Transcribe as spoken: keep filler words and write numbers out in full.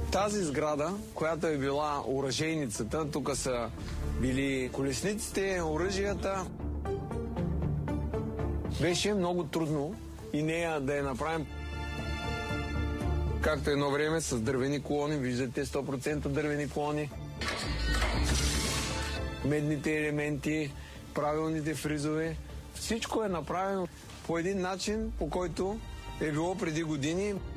Тази сграда, която е била оръжейницата, тук са били колесниците, оръжията, беше много трудно и нея да я направим. Както едно време с дървени колони, виждате сто процента дървени колони, медните елементи, правилните фризове. Всичко е направено по един начин, по който е било преди години.